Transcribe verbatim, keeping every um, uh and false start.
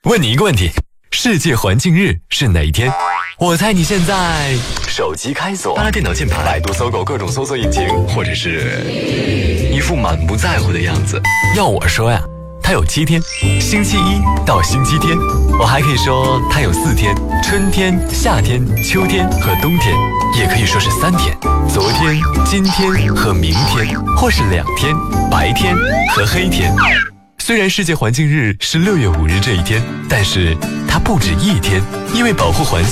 问你一个问题，世界环境日是哪一天？我猜你现在手机开锁，扒拉电脑键盘，百度、搜狗各种搜索引擎，或者是一副满不在乎的样子。要我说呀，它有七天，星期一到星期天。我还可以说它有四天，春天、夏天、秋天和冬天，也可以说是三天，昨天、今天和明天，或是两天，白天和黑天。虽然世界环境日是六月五日这一天，但是它不止一天，因为保护环境